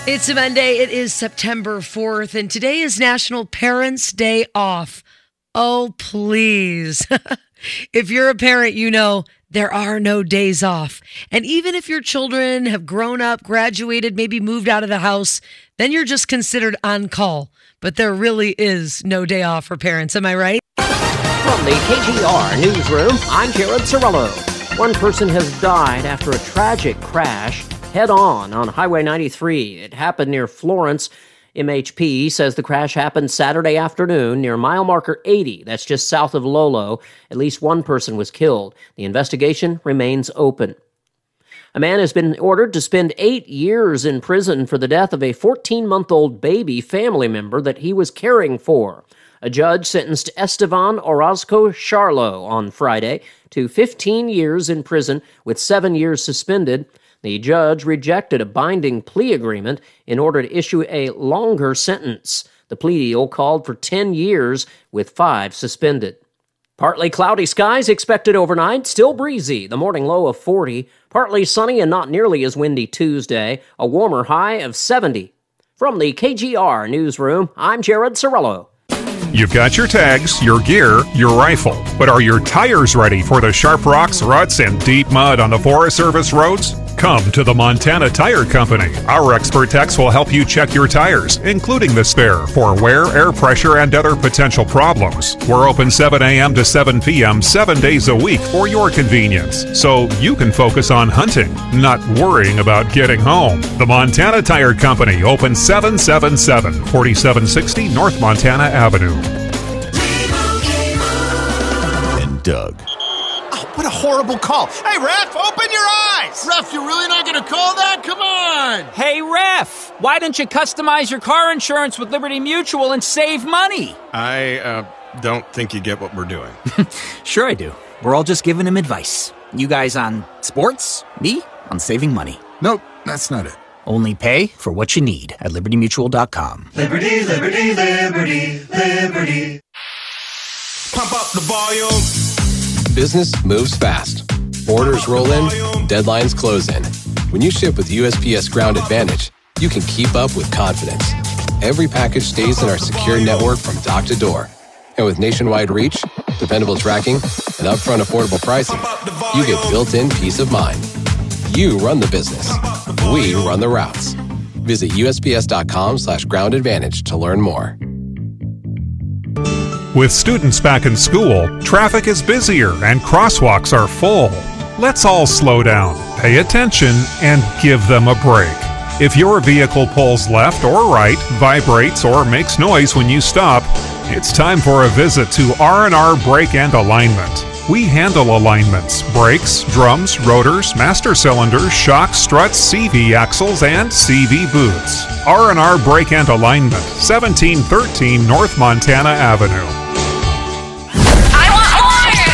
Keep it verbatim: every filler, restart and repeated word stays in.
It's a Monday. It is September fourth, and today is National Parents' Day Off. Oh, please. If you're a parent, you know there are no days off. And even if your children have grown up, graduated, maybe moved out of the house, then you're just considered on call. But there really is no day off for parents. Am I right? From the K G R Newsroom, I'm Jared Sorello. One person has died after a tragic crash head-on on Highway ninety-three. It happened near Florence. M H P says the crash happened Saturday afternoon near mile marker eighty. That's just south of Lolo. At least one person was killed. The investigation remains open. A man has been ordered to spend eight years in prison for the death of a fourteen-month-old baby family member that he was caring for. A judge sentenced Estevan Orozco Charlo on Friday to fifteen years in prison with seven years suspended. The judge rejected a binding plea agreement in order to issue a longer sentence. The plea deal called for ten years with five suspended. Partly cloudy skies expected overnight, still breezy, the morning low of forty. Partly sunny and not nearly as windy Tuesday, a warmer high of seventy. From the K G R Newsroom, I'm Jared Sorello. You've got your tags, your gear, your rifle, but are your tires ready for the sharp rocks, ruts, and deep mud on the Forest Service roads? Come to the Montana Tire Company. Our expert techs will help you check your tires, including the spare, for wear, air pressure, and other potential problems. We're open seven a.m. to seven p.m. seven days a week for your convenience, so you can focus on hunting, not worrying about getting home. The Montana Tire Company, open seven seven seven, forty-seven sixty North Montana Avenue. And Doug. What a horrible call. Hey, ref, open your eyes! Ref, you're really not going to call that? Come on! Hey, ref, why don't you customize your car insurance with Liberty Mutual and save money? I, uh, don't think you get what we're doing. Sure I do. We're all just giving him advice. You guys on sports, me on saving money. Nope, that's not it. Only pay for what you need at liberty mutual dot com. Liberty, liberty, liberty, liberty. Pump up the volume. Business moves fast. Orders roll in, deadlines close in. When you ship with U S P S Ground Advantage, you can keep up with confidence. Every package stays in our secure network from dock to door. And with nationwide reach, dependable tracking, and upfront affordable pricing, you get built-in peace of mind. You run the business. We run the routes. Visit U S P S dot com slash ground advantage to learn more. With students back in school, traffic is busier and crosswalks are full. Let's all slow down, pay attention, and give them a break. If your vehicle pulls left or right, vibrates, or makes noise when you stop, it's time for a visit to R and R Brake and Alignment. We handle alignments, brakes, drums, rotors, master cylinders, shocks, struts, C V axles, and C V boots. R and R Brake and Alignment, seventeen thirteen North Montana Avenue.